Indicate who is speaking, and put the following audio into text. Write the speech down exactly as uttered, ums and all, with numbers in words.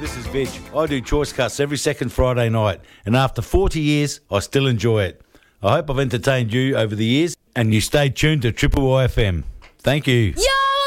Speaker 1: This is Veg. I do Choice Cuts every second Friday night, and after forty years, I still enjoy it. I hope I've entertained you over the years, and you stay tuned to Triple Y F M. Thank you.
Speaker 2: Yo!